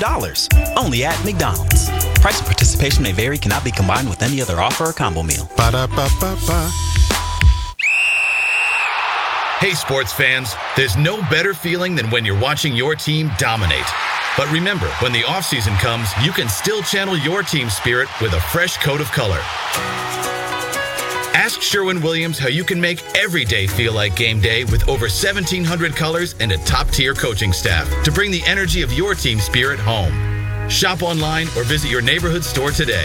Only at McDonald's. Price and participation may vary, cannot be combined with any other offer or combo meal. Ba-da-ba-ba-ba. Hey, sports fans, there's no better feeling than when you're watching your team dominate. But remember, when the offseason comes, you can still channel your team spirit with a fresh coat of color. Ask Sherwin-Williams how you can make every day feel like game day with over 1,700 colors and a top-tier coaching staff to bring the energy of your team spirit home. Shop online or visit your neighborhood store today.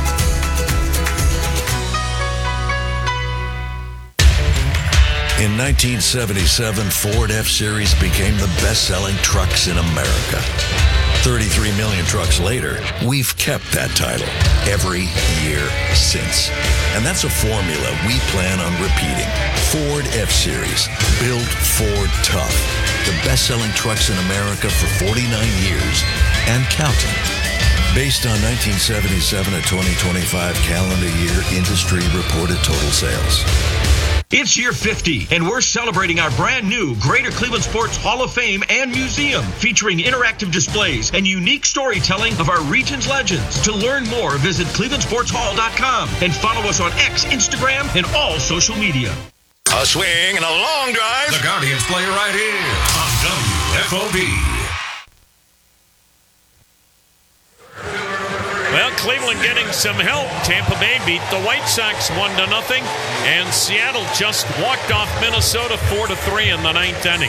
In 1977, Ford F-Series became the best-selling trucks in America. 33 million trucks later, we've kept that title every year since. And that's a formula we plan on repeating. Ford F-Series, built Ford tough. The best-selling trucks in America for 49 years and counting. Based on 1977 to 2025 calendar year industry reported total sales. It's year 50, and we're celebrating our brand new Greater Cleveland Sports Hall of Fame and Museum, featuring interactive displays and unique storytelling of our region's legends. To learn more, visit clevelandsportshall.com and follow us on X, Instagram, and all social media. A swing and a long drive. The Guardians play right here on WFOB. Well, Cleveland getting some help. Tampa Bay beat the White Sox 1-0, and Seattle just walked off Minnesota 4-3 in the ninth inning.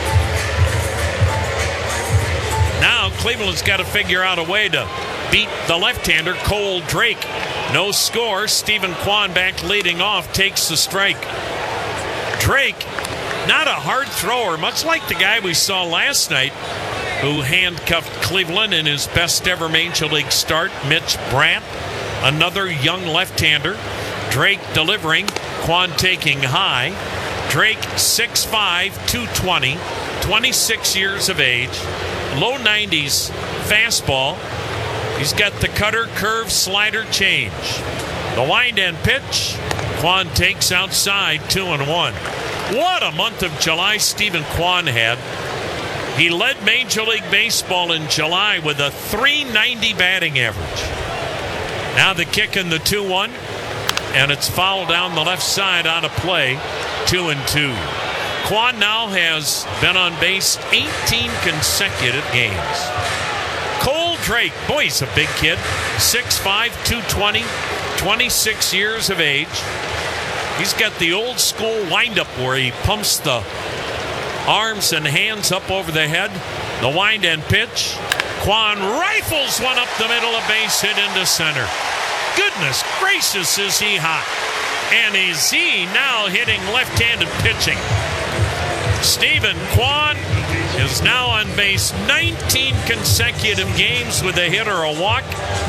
Now Cleveland's got to figure out a way to beat the left-hander Cole Drake. No score. Stephen Kwan back leading off takes the strike. Drake, not a hard thrower, much like the guy we saw last night, who handcuffed Cleveland in his best ever Major League start, Mitch Brandt, another young left-hander. Drake delivering, Kwan taking high. Drake 6'5", 220, 26 years of age, low 90s fastball. He's got the cutter, curve, slider, change. The wind and pitch, Kwan takes outside, 2-1. What a month of July Stephen Kwan had. He led Major League Baseball in July with a .390 batting average. Now the kick in the 2-1, and it's fouled down the left side out of play, 2-2. Kwan now has been on base 18 consecutive games. Cole Drake, boy, he's a big kid, 6'5", 220, 26 years of age. He's got the old school windup where he pumps the arms and hands up over the head. The wind and pitch. Kwan rifles one up the middle, a base hit into center. Goodness gracious, is he hot. And is he now hitting left-handed pitching. Stephen Kwan is now on base 19 consecutive games with a hit or a walk.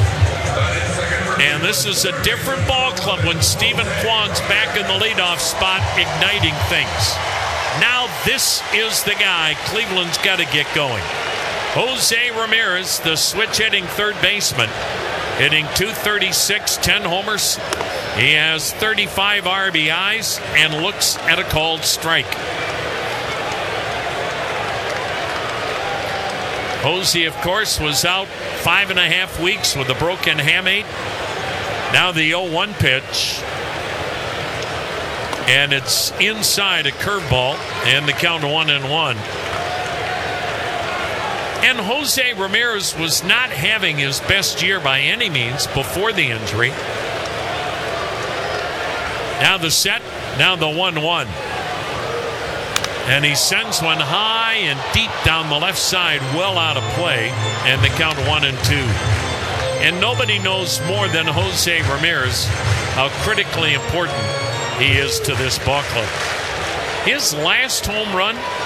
And this is a different ball club when Stephen Kwan's back in the leadoff spot igniting things. Now this is the guy Cleveland's got to get going. Jose Ramirez, the switch-hitting third baseman, hitting .236, 10 homers. He has 35 RBIs and looks at a called strike. Jose, of course, was out 5.5 weeks with a broken hamate. Now the 0-1 pitch. And it's inside, a curveball, and the count 1-1. And Jose Ramirez was not having his best year by any means before the injury. Now the set, now the 1-1. And he sends one high and deep down the left side, well out of play, and the count 1-2. And nobody knows more than Jose Ramirez how critically important he is to this ball club. His last home run